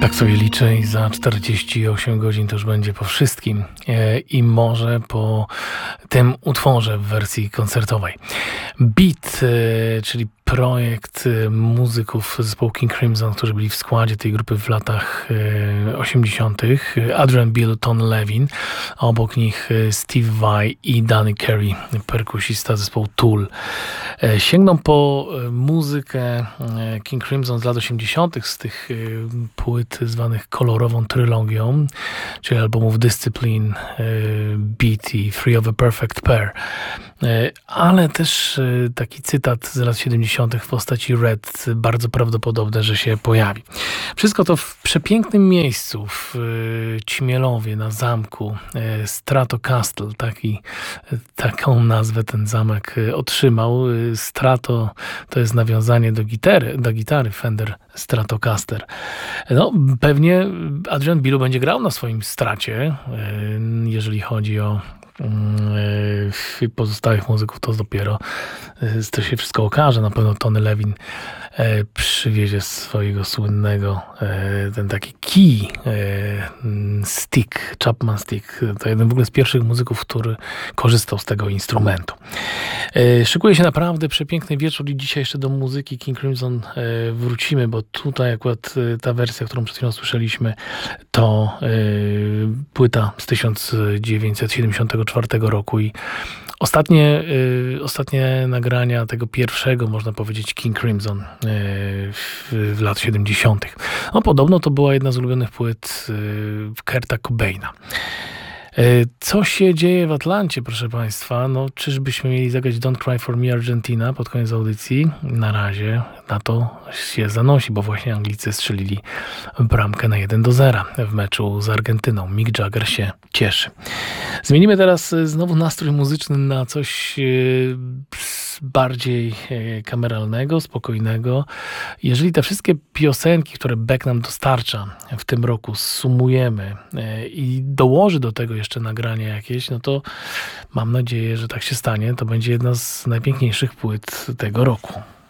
Tak sobie liczę i za 48 godzin to już będzie po wszystkim i może po tym utworze w wersji koncertowej. Beat, czyli projekt muzyków zespołu King Crimson, którzy byli w składzie tej grupy w latach 80. Adrian Bill, Ton Levin, a obok nich Steve Vai i Danny Carey, perkusista zespołu Tool. Sięgną po muzykę King Crimson z lat 80., z tych płyt zwanych kolorową trylogią, czyli albumów Discipline, Beat i Three of a Perfect Pair. Ale też taki cytat z lat 70. w postaci Red, bardzo prawdopodobne, że się pojawi. Wszystko to w przepięknym miejscu, w Ćmielowie, na zamku Stratocaster, taką nazwę ten zamek otrzymał. Strato to jest nawiązanie do gitary Fender Stratocaster. No, pewnie Adrian Bilu będzie grał na swoim Stracie, jeżeli chodzi o pozostałych muzyków, to dopiero to się wszystko okaże. Na pewno Tony Levin przywiezie swojego słynnego ten taki key stick, Chapman stick. To jeden w ogóle z pierwszych muzyków, który korzystał z tego instrumentu. Szykuje się naprawdę przepiękny wieczór i dzisiaj jeszcze do muzyki King Crimson wrócimy, bo tutaj akurat ta wersja, którą przed chwilą słyszeliśmy, to płyta z 1974 roku i ostatnie nagrania tego pierwszego, można powiedzieć, King Crimson w lat 70. No, podobno to była jedna z ulubionych płyt Kurta Cobaina. Co się dzieje w Atlancie, proszę Państwa? No, czyżbyśmy mieli zagrać Don't Cry For Me Argentina pod koniec audycji? Na razie na to się zanosi, bo właśnie Anglicy strzelili bramkę na 1-0 w meczu z Argentyną. Mick Jagger się cieszy. Zmienimy teraz znowu nastrój muzyczny na coś bardziej kameralnego, spokojnego. Jeżeli te wszystkie piosenki, które Beck nam dostarcza w tym roku, sumujemy i dołoży do tego jeszcze nagrania jakieś, no to mam nadzieję, że tak się stanie. To będzie jedna z najpiękniejszych płyt tego roku.